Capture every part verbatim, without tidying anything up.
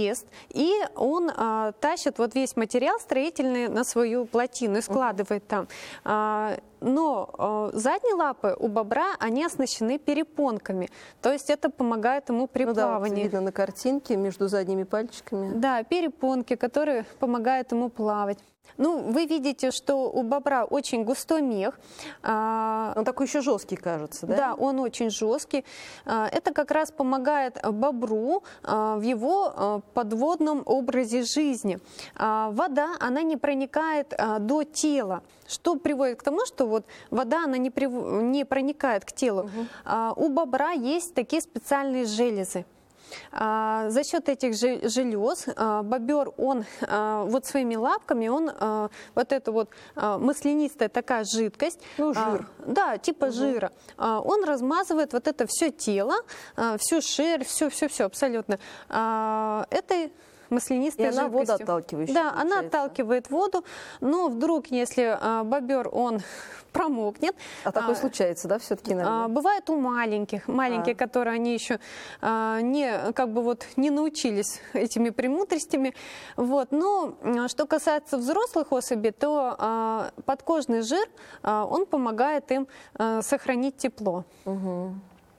ест, и он а, тащит вот весь материал строительный на свою плотину и складывает там. А, но а, задние лапы у бобра, они оснащены перепонками, то есть это помогает ему при ну, плавании. Да, вот видно на картинке между задними пальчиками. Да, перепонки, которые помогают ему плавать. Ну, вы видите, что у бобра очень густой мех. Он такой еще жесткий, кажется, да? Да, он очень жесткий. Это как раз помогает бобру в его подводном образе жизни. Вода, она не проникает до тела, что приводит к тому, что вот вода, она не, прив... не проникает к телу. Угу. У бобра есть такие специальные железы. А, за счет этих желез а, бобер, он а, вот своими лапками, он а, вот эту вот а, маслянистая такая жидкость, ну, жир. А, да, типа угу. жира, а, он размазывает вот это все тело, а, всю шерсть, все-все-все абсолютно. А, это маслянистой и она жидкостью. водоотталкивающая. Да, получается. она отталкивает воду, но вдруг, если а, бобер, он промокнет. А такое а, случается, да, все-таки иногда? А, бывает у маленьких, маленькие, а. которые они еще а, не, как бы вот не научились этими премудростями. Вот. Но что касается взрослых особей, то а, подкожный жир, а, он помогает им а, сохранить тепло. Угу.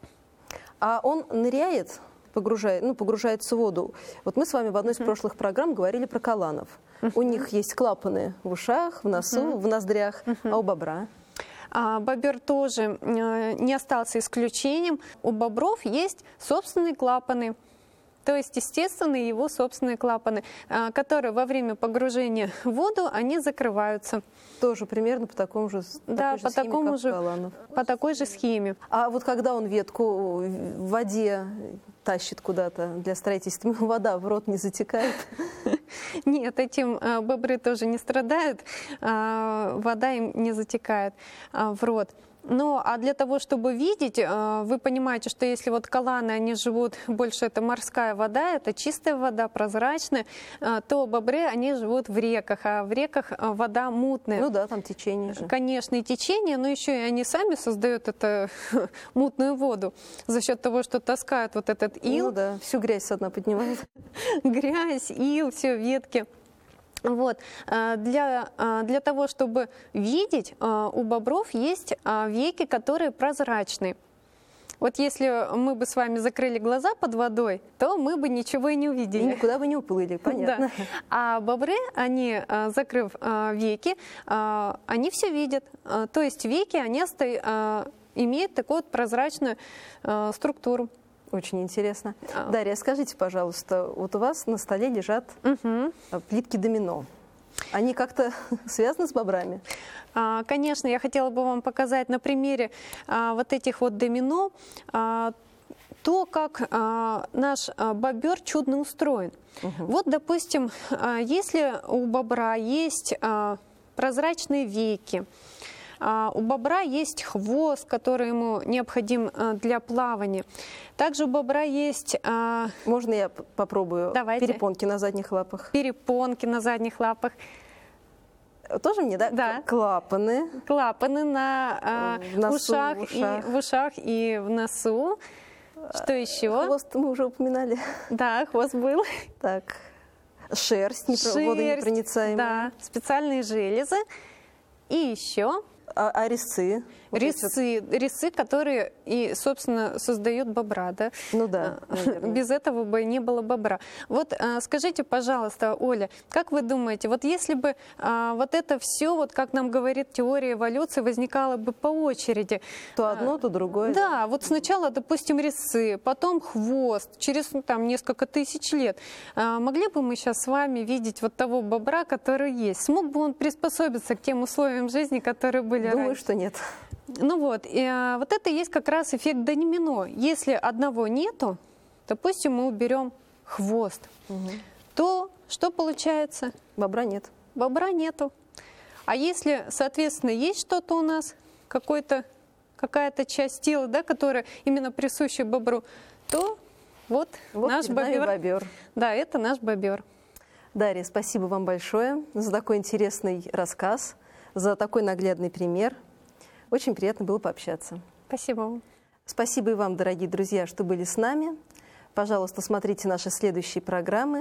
А он ныряет? Погружает, ну, погружается в воду. Вот мы с вами в одной из uh-huh. прошлых программ говорили про каланов. Uh-huh. У них есть клапаны в ушах, в носу, uh-huh. в ноздрях, uh-huh. а у бобра? А, бобер тоже э, не остался исключением. У бобров есть собственные клапаны. То есть, естественно, его собственные клапаны, э, которые во время погружения в воду, они закрываются. Тоже примерно по такому же, да, такой же по схеме, такому как же, каланов. по такой же схеме. А вот когда он ветку в воде тащит куда-то для строительства, вода в рот не затекает? Нет, этим э, бобры тоже не страдают, э, вода им не затекает э, в рот. Ну, а для того, чтобы видеть, вы понимаете, что если вот каланы, они живут, больше это морская вода, это чистая вода, прозрачная, то бобры, они живут в реках, а в реках вода мутная. Ну да, там течение же. Конечно, и течение, но еще и они сами создают эту мутную воду за счет того, что таскают вот этот ил. Ну да, всю грязь со дна поднимают. Грязь, ил, все, ветки. Вот. Для, для того, чтобы видеть, у бобров есть веки, которые прозрачные. Вот если мы бы с вами закрыли глаза под водой, то мы бы ничего и не увидели. И никуда бы не уплыли, понятно. Да. А бобры, они, закрыв веки, они все видят. То есть веки, они имеют такую вот прозрачную структуру. Очень интересно. А. Дарья, скажите, пожалуйста, вот у вас на столе лежат угу. плитки домино. Они как-то связаны с бобрами? А, конечно, я хотела бы вам показать на примере а, вот этих вот домино а, то, как а, наш а, бобер чудно устроен. Угу. Вот, допустим, а, если у бобра есть а, прозрачные веки, Uh, у бобра есть хвост, который ему необходим uh, для плавания. Также у бобра есть... Uh... Можно я попробую? Давайте. Перепонки на задних лапах. Перепонки на задних лапах. Тоже мне, да? Да. Клапаны. Клапаны на uh, носу, ушах, в, ушах. И, в ушах и в носу. Что еще? Хвост мы уже упоминали. Да, хвост был. Так. Шерсть, Шерсть водонепроницаемая. Да, специальные железы. И еще... А, а резцы? Резцы, резцы, которые и, собственно, создают бобра, да? Ну да, наверное. Без этого бы не было бобра. Вот скажите, пожалуйста, Оля, как вы думаете, вот если бы а, вот это все, вот как нам говорит теория эволюции, возникало бы по очереди? То одно, то другое. Да, да, вот сначала, допустим, резцы, потом хвост, через ну, там несколько тысяч лет. А, могли бы мы сейчас с вами видеть вот того бобра, который есть? Смог бы он приспособиться к тем условиям жизни, которые были Думаю, раньше? что нет. Ну вот, и, а, вот это и есть как раз эффект домино. Если одного нету, допустим, мы уберем хвост, угу. то что получается? Бобра нет. Бобра нету. А если, соответственно, есть что-то у нас, какой-то, какая-то часть тела, да, которая именно присуща бобру, то вот, вот наш бобер. бобер. Да, это наш бобер. Дарья, спасибо вам большое за такой интересный рассказ, за такой наглядный пример. Очень приятно было пообщаться. Спасибо вам. Спасибо и вам, дорогие друзья, что были с нами. Пожалуйста, смотрите наши следующие программы.